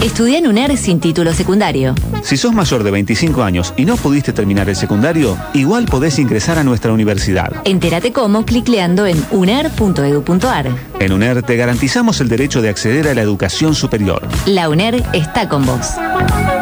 Estudiá en UNER sin título secundario. Si sos mayor de 25 años y no pudiste terminar el secundario, igual podés ingresar a nuestra universidad. Entérate cómo clicleando en uner.edu.ar. En UNER te garantizamos el derecho de acceder a la educación superior. La UNER está con vos.